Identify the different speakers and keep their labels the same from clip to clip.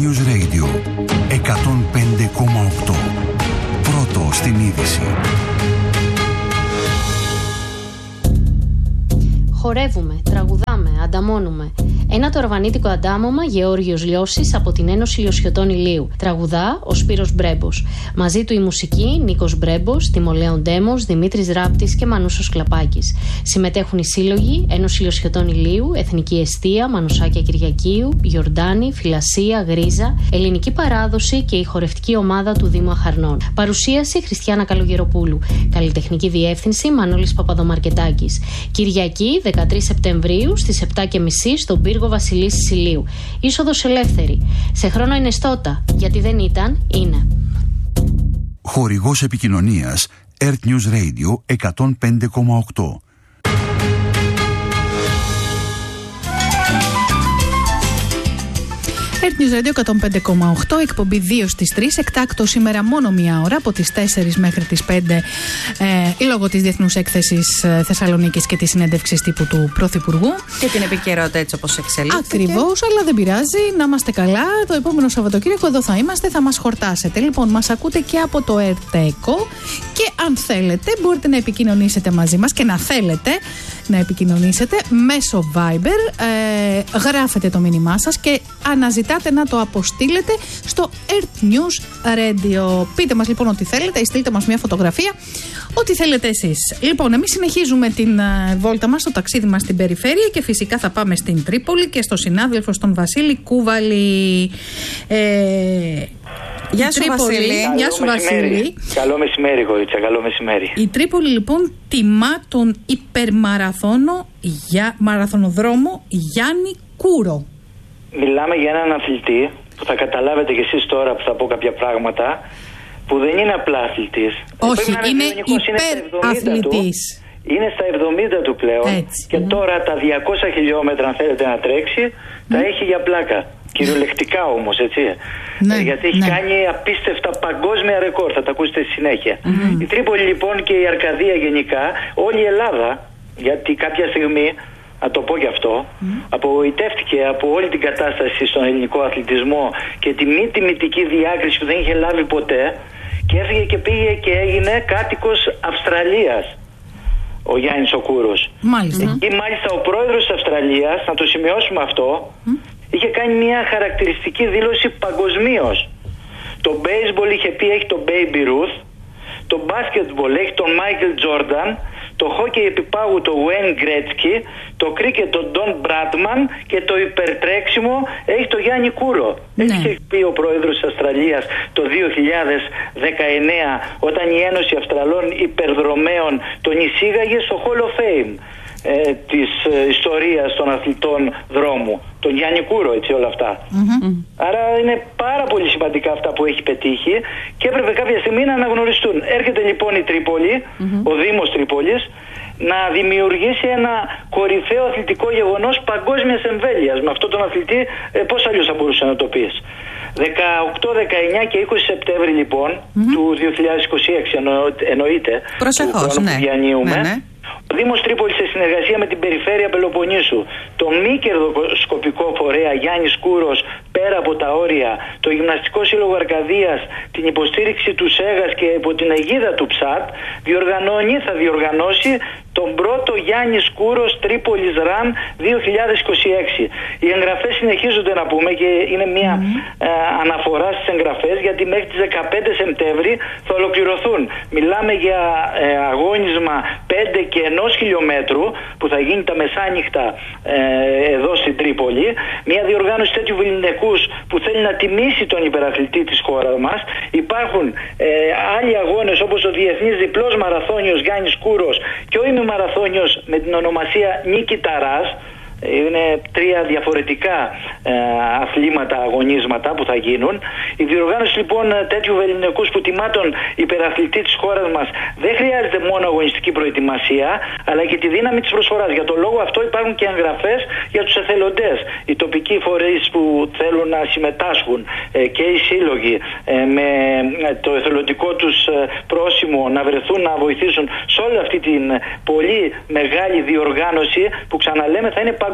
Speaker 1: News Radio 105,8. Πρώτο στην είδηση.
Speaker 2: Χορεύουμε, τραγουδάμε, ανταμώνουμε. Ένα τορβανίτικο αντάμωμα Γεώργιος Λιώσης από την Ένωση Λιωσιωτών Ηλίου. Τραγουδά ο Σπύρος Μπρέμπος. Μαζί του η μουσική Νίκος Μπρέμπος, Τιμολέων Ντέμος, Δημήτρης Ράπτης και Μανούσος Κλαπάκης. Συμμετέχουν οι σύλλογοι Ένωση Λιωσιωτών Ηλίου, Εθνική Εστία, Μανουσάκια Κυριακίου, Γιορτάνη, Φυλασία, Γρίζα, Ελληνική Παράδοση και η χορευτική ομάδα του Δήμου Αχαρνών. Παρουσίαση Χριστιάνα Καλογεροπούλου. Καλλιτεχνική διεύθυνση Μανώλης Παπαδομαρκετάκης. Κυριακή 13 Σεπτεμβρίου στις 7:30 στον Πύργο Βασιλίσσης Ηλίου. Είσοδος ελεύθερη. Σε χρόνο ενεστώτα, γιατί δεν ήταν, είναι.
Speaker 1: Χορηγός επικοινωνίας Earth News Radio 105,8.
Speaker 3: Earth News Radio 105,8, εκπομπή 2 στις 3, εκτάκτο σήμερα μόνο μία ώρα από τις 4 μέχρι τις 5 λόγω της Διεθνούς Έκθεσης Θεσσαλονίκης και της συνέντευξης τύπου του Πρωθυπουργού.
Speaker 4: Και την επικαιρότητα έτσι όπως εξελίχθηκε.
Speaker 3: Ακριβώς, αλλά δεν πειράζει, να είμαστε καλά. Το επόμενο Σαββατοκύριακο εδώ θα είμαστε, θα μας χορτάσετε. Λοιπόν, μας ακούτε και από το ΕΡΤΕΚΟ και αν θέλετε μπορείτε να επικοινωνήσετε μαζί μας και να θέλετε να επικοινωνήσετε μέσω Viber. Γράφετε το μήνυμά σας και αναζητάτε να το αποστείλετε στο Earth News Radio. Πείτε μας λοιπόν ό,τι θέλετε ή στείλτε μας μια φωτογραφία, ό,τι θέλετε εσείς. Λοιπόν, εμείς συνεχίζουμε την βόλτα μας, το ταξίδι μας στην περιφέρεια και φυσικά θα πάμε στην Τρίπολη και στο συνάδελφο τον Βασίλη Κούβαλη.
Speaker 4: Γεια σου Βασίλη.
Speaker 3: Γεια σου Βασίλη.
Speaker 5: Καλό μεσημέρι, Γορίτσα, καλό μεσημέρι.
Speaker 3: Η Τρίπολη λοιπόν τιμά τον μαραθωνοδρόμο Γιάννη Κούρο.
Speaker 5: Μιλάμε για έναν αθλητή που θα καταλάβετε κι εσείς τώρα που θα πω κάποια πράγματα, που δεν είναι απλά αθλητής.
Speaker 3: Όχι, είναι υπεραθλητής.
Speaker 5: Είναι στα 70 του πλέον.
Speaker 3: Έτσι,
Speaker 5: και τώρα τα 200 χιλιόμετρα αν θέλετε να τρέξει τα έχει για πλάκα. Κυριολεκτικά όμως, έτσι.
Speaker 3: Ναι,
Speaker 5: γιατί έχει κάνει απίστευτα παγκόσμια ρεκόρ, θα τα ακούσετε στη συνέχεια. Η Τρίπολη λοιπόν και η Αρκαδία γενικά, όλη η Ελλάδα, γιατί κάποια στιγμή, να το πω γι' αυτό, απογοητεύτηκε από όλη την κατάσταση στον ελληνικό αθλητισμό και τη μη τιμητική διάκριση που δεν είχε λάβει ποτέ, και έφυγε και πήγε και έγινε κάτοικος Αυστραλίας ο Γιάννης ο Κούρος.
Speaker 3: Μάλιστα.
Speaker 5: Ή μάλιστα ο πρόεδρος της Αυστραλίας, να το σημειώσουμε αυτό, είχε κάνει μια χαρακτηριστική δήλωση παγκοσμίως. Το baseball είχε πει έχει τον Baby Ruth, το basketball έχει τον Michael Jordan, το hockey επιπάγου το Wayne Gretzky, το cricket τον Don Bradman και το υπερτρέξιμο έχει το Γιάννη Κούρο. Έτσι είχε πει ο πρόεδρος της Αυστραλίας το 2019 όταν η Ένωση Αυστραλών Υπερδρομέων τον εισήγαγε στο Hall of Fame της ιστορίας των αθλητών δρόμου. Τον Γιάννη Κούρο, έτσι, όλα αυτά. Άρα είναι πάρα πολύ σημαντικά αυτά που έχει πετύχει και έπρεπε κάποια στιγμή να αναγνωριστούν. Έρχεται λοιπόν η Τρίπολη, ο Δήμος Τρίπολης, να δημιουργήσει ένα κορυφαίο αθλητικό γεγονός παγκόσμιας εμβέλειας. Με αυτόν τον αθλητή πώς αλλιώς θα μπορούσε να το πεις. 18, 19 και 20 Σεπτέμβρη λοιπόν του 2026 εννοείται.
Speaker 4: Προσεχώς,
Speaker 5: του χρόνου που διανύουμε. Ο Δήμος Τρίπολης σε συνεργασία με την Περιφέρεια Πελοποννήσου, το μη κερδοσκοπικό φορέα Γιάννης Κούρος πέρα από τα όρια, το Γυμναστικό Σύλλογο Αρκαδίας, την υποστήριξη του ΣΕΓΑΣ και υπό την αιγίδα του ΨΑΤ θα διοργανώσει τον πρώτο Γιάννης Κούρος Τρίπολης Run 2026. Οι εγγραφές συνεχίζονται να πούμε και είναι μια αναφορά στις εγγραφές γιατί μέχρι τις 15 Σεπτέμβρη θα ολοκληρωθούν. Μιλάμε για αγώνισμα 5 και 1 χιλιόμετρου που θα γίνει τα μεσάνυχτα εδώ στην Τρίπολη. Μια διοργάνωση τέτοιου βεληνικούς που θέλει να τιμήσει τον υπεραθλητή της χώρας μας. Υπάρχουν άλλοι αγώνες όπως ο Διεθνής Διπλός Μαραθώνιος Γιάννης Κούρος και ο ημιμαραθώνιος με την ονομασία Νίκη Ταράς. Είναι 3 διαφορετικά αθλήματα, αγωνίσματα που θα γίνουν. Η διοργάνωση λοιπόν τέτοιου βεληνικούς που τιμά τον υπεραθλητή της χώρας μας δεν χρειάζεται μόνο αγωνιστική προετοιμασία, αλλά και τη δύναμη της προσφοράς. Για τον λόγο αυτό υπάρχουν και εγγραφές για τους εθελοντές. Οι τοπικοί φορείς που θέλουν να συμμετάσχουν και οι σύλλογοι με το εθελοντικό τους πρόσημο να βρεθούν να βοηθήσουν σε όλη αυτή την πολύ μεγάλη διοργάνωση που ξαναλέμε θα είναι παγκόσμια.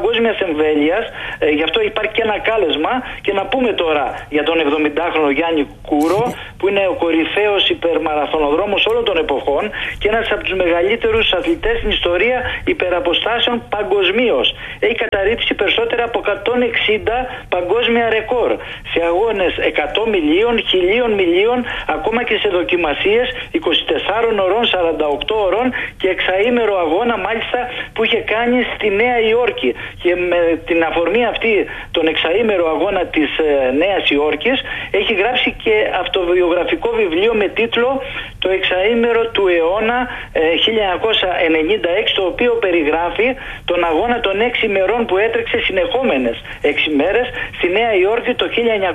Speaker 5: παγκόσμιας εμβέλειας, γι' αυτό υπάρχει και ένα κάλεσμα. Και να πούμε τώρα για τον 70χρονο Γιάννη Κούρο, που είναι ο κορυφαίος υπερμαραθωνοδρόμος όλων των εποχών και ένας από τους μεγαλύτερους αθλητές στην ιστορία υπεραποστάσεων παγκοσμίως. Έχει καταρρύψει περισσότερα από 160 παγκόσμια ρεκόρ σε αγώνες 100 μιλίων, 1000 μιλίων, ακόμα και σε δοκιμασίες 24 ωρών, 48 ωρών και εξαήμερο αγώνα μάλιστα που είχε κάνει στη Νέα Υόρκη. Και με την αφορμή αυτή τον εξαήμερο αγώνα της Νέας Υόρκης έχει γράψει και αυτοβιογραφικό βιβλίο με τίτλο «Το εξαήμερο του αιώνα 1996», το οποίο περιγράφει τον αγώνα των 6 ημερών που έτρεξε συνεχόμενες 6 μέρες στη Νέα Υόρκη το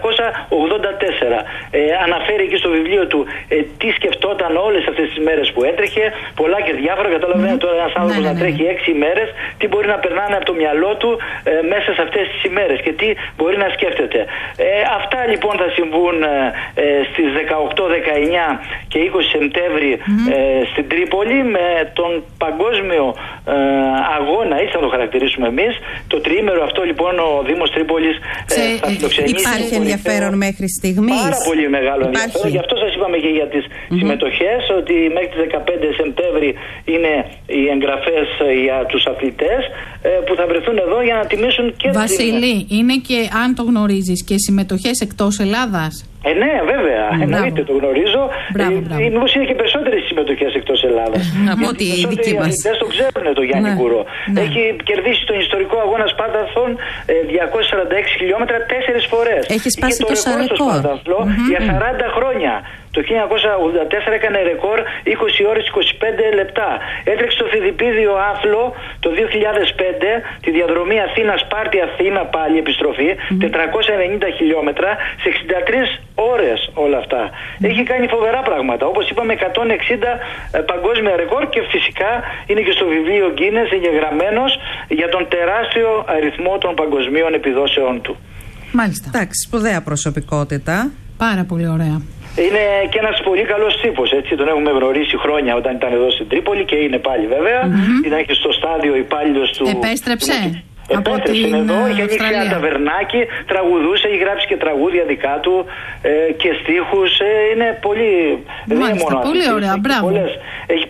Speaker 5: 1984. Αναφέρει εκεί στο βιβλίο του τι σκεφτόταν όλες αυτές τις μέρες που έτρεχε, πολλά και διάφορα. Καταλαβαίνετε τώρα ένας άνθρωπος να τρέχει 6 ημέρες, τι μπορεί να περνάνε από το μυαλό του μέσα σε αυτές τις ημέρες και τι μπορεί να σκέφτεται. Αυτά λοιπόν θα συμβούν στις 18, 19 και 20 Σεπτέμβρη στην Τρίπολη, με τον παγκόσμιο αγώνα, έτσι θα το χαρακτηρίσουμε εμείς. Το τριήμερο αυτό λοιπόν ο Δήμος Τρίπολης θα φιλοξενήσει.
Speaker 4: Υπάρχει ενδιαφέρον μέχρι στιγμής?
Speaker 5: Πάρα πολύ μεγάλο ενδιαφέρον. Γι' αυτό σας είπαμε και για τις συμμετοχές, ότι μέχρι τις 15 Σεπτέμβρη είναι οι εγγραφές για τους αθλητές που θα βρεθούν εδώ για να τιμήσουν και
Speaker 3: Βασίλη, είναι και, αν το γνωρίζεις, και συμμετοχές εκτός Ελλάδας?
Speaker 5: Ναι, βέβαια. Εννοείται, το γνωρίζω. Μήπως είναι και περισσότερες συμμετοχές εκτός Ελλάδας.
Speaker 4: Από ότι οι δικοί μας.
Speaker 5: Οι το ξέρουν το Γιάννη Κούρο. Έχει κερδίσει τον ιστορικό αγώνα Σπάρταθλον 246 χιλιόμετρα 4 φορές.
Speaker 4: Έχει σπάσει τόσα ρεκόρ.
Speaker 5: Για 40 χρόνια. Το 1984 έκανε ρεκόρ 20 ώρες 25 λεπτά. Έτρεξε το Φιδιππίδιο Άθλο το 2005, τη διαδρομή Αθήνα-Σπάρτη-Αθήνα, πάλι επιστροφή, 490 χιλιόμετρα σε 63 ώρες όλα αυτά. Έχει κάνει φοβερά πράγματα. Όπως είπαμε, 160 παγκόσμια ρεκόρ και φυσικά είναι και στο βιβλίο Guinness εγγεγραμμένος για τον τεράστιο αριθμό των παγκοσμίων επιδόσεων του.
Speaker 3: Μάλιστα.
Speaker 4: Εντάξει, σπουδαία προσωπικότητα.
Speaker 3: Πάρα πολύ ωραία.
Speaker 5: Είναι και ένας πολύ καλός τύπος, έτσι. Τον έχουμε γνωρίσει χρόνια όταν ήταν εδώ στην Τρίπολη και είναι πάλι βέβαια. Ήταν και στο στάδιο υπάλληλος του.
Speaker 3: Επέστρεψε.
Speaker 5: Επέστρεψε εδώ, είχε ανοίξει ένα ταβερνάκι, τραγουδούσε, έχει γράψει και τραγούδια δικά του και στίχους. Είναι πολύ.
Speaker 3: Μάλιστα, πολύ ωραία, μπράβο.
Speaker 5: Έχει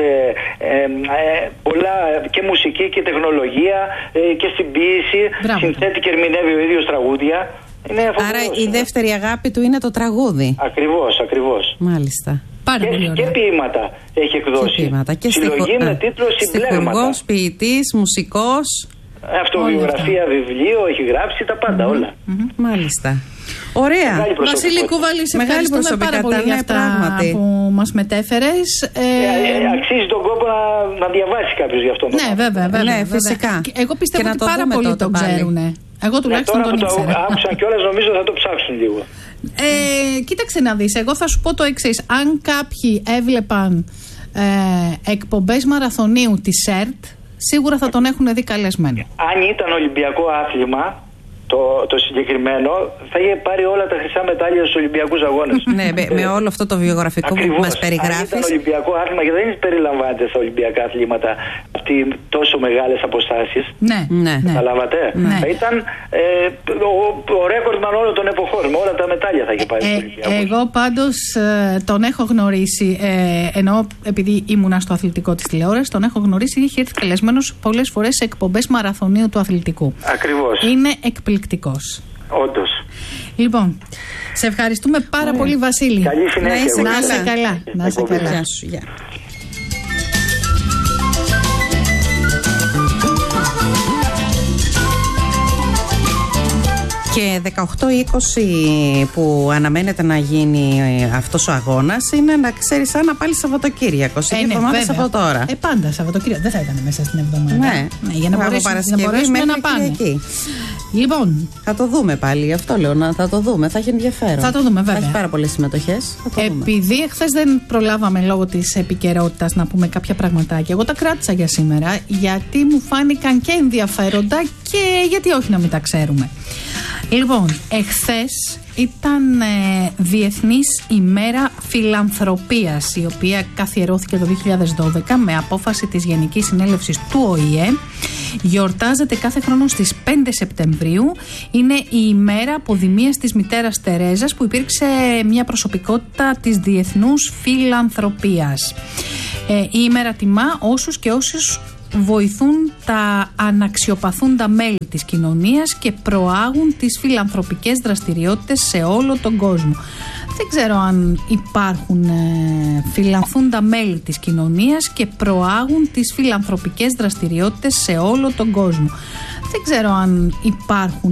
Speaker 5: πολλά και μουσική και τεχνολογία και στην ποίηση. Συνθέτει και ερμηνεύει ο ίδιος τραγούδια.
Speaker 4: Άρα η δεύτερη αγάπη του είναι το τραγούδι.
Speaker 5: Ακριβώς.
Speaker 4: Μάλιστα.
Speaker 5: Και ποίηματα έχει εκδώσει.
Speaker 4: Και
Speaker 5: συλλογή με τίτλο Συμπλέγματα.
Speaker 4: Στιχουργός, ποιητής, μουσικός.
Speaker 5: Αυτοβιογραφία, βιβλίο, έχει γράψει τα πάντα όλα.
Speaker 4: Μάλιστα. Ωραία.
Speaker 3: Βασίλη Κουβάλη, σε ευχαριστούμε πάρα πολύ για αυτά που μας μετέφερες.
Speaker 5: Αξίζει τον κόπο να διαβάσει κάποιος γι' αυτό.
Speaker 3: Ναι, βέβαια.
Speaker 4: Ναι, φυσικά.
Speaker 3: Εγώ πιστεύω ότι πάρα πολλοί το ξέρουν. Εγώ τουλάχιστον τον ήξερα.
Speaker 5: Τώρα που το άκουσαν κιόλας, νομίζω θα το ψάξουν λίγο.
Speaker 3: Κοίταξε να δεις, εγώ θα σου πω το εξής. Αν κάποιοι έβλεπαν εκπομπές μαραθωνίου της ΕΡΤ, σίγουρα θα τον έχουν δει καλεσμένο.
Speaker 5: Αν ήταν Ολυμπιακό άθλημα, το συγκεκριμένο, θα είχε πάρει όλα τα χρυσά μετάλλια στους Ολυμπιακούς Αγώνες.
Speaker 4: Ναι, με όλο αυτό το βιογραφικό που μας περιγράφεις.
Speaker 5: Αν ήταν Ολυμπιακό άθλημα, γιατί δεν περιλαμβάνεται στα Ολυμπιακά αθλήματα αυτοί τόσο μεγάλες αποστάσεις.
Speaker 3: Ναι.
Speaker 5: Καταλάβατε.
Speaker 3: Ναι.
Speaker 5: Θα ήταν ο ρέκορντμαν όλων των εποχών. Με όλα τα μετάλλια θα είχε πάρει στους Ολυμπιακούς.
Speaker 3: Εγώ πάντως τον έχω γνωρίσει, ενώ επειδή ήμουνα στο αθλητικό της τηλεόρασης, τον έχω γνωρίσει, είχε έρθει καλεσμένος πολλές φορές σε εκπομπές μαραθωνίου του αθλητικού.
Speaker 5: Ακριβώς.
Speaker 3: Είναι εκπληκτικός.
Speaker 5: Όντως.
Speaker 3: Λοιπόν, σε ευχαριστούμε πάρα πολύ, Βασίλη.
Speaker 5: Καλή συνέχεια.
Speaker 3: Να είσαι καλά. Να είσαι καλά.
Speaker 4: Γεια σου. Γεια. Και 18-20 που αναμένεται να γίνει αυτός ο αγώνας είναι, να ξέρεις, σαν πάλι Σαββατοκύριακο. Σε εβδομάδες από τώρα.
Speaker 3: Πάντα Σαββατοκύριακο. Δεν θα ήταν μέσα στην εβδομάδα.
Speaker 4: Ναι,
Speaker 3: για να μπορέσουμε να πάνε.
Speaker 4: Κυριακή.
Speaker 3: Λοιπόν,
Speaker 4: θα το δούμε πάλι. Αυτό λέω, θα το δούμε. Θα έχει ενδιαφέρον.
Speaker 3: Θα το δούμε, βέβαια.
Speaker 4: Θα έχει πάρα πολλές συμμετοχές.
Speaker 3: Επειδή εχθές δεν προλάβαμε λόγω της επικαιρότητας να πούμε κάποια πραγματάκια, εγώ τα κράτησα για σήμερα, γιατί μου φάνηκαν και ενδιαφέροντα και γιατί όχι να μην τα ξέρουμε. Λοιπόν, εχθές ήταν Διεθνής ημέρα φιλανθρωπίας, η οποία καθιερώθηκε το 2012 με απόφαση της Γενικής Συνέλευσης του ΟΗΕ. Γιορτάζεται κάθε χρόνο στις 5 Σεπτεμβρίου. Είναι η ημέρα αποδημίας της μητέρας Τερέζας, που υπήρξε μια προσωπικότητα της διεθνούς φιλανθρωπίας. Η ημέρα τιμά όσους και όσους βοηθούν τα αναξιοπαθούντα μέλη της κοινωνίας και προάγουν τις φιλανθρωπικές δραστηριότητες σε όλο τον κόσμο. Δεν ξέρω αν υπάρχουν φιλανθούντα μέλη της κοινωνίας και προάγουν τις φιλανθρωπικές δραστηριότητες σε όλο τον κόσμο. Δεν ξέρω αν υπάρχουν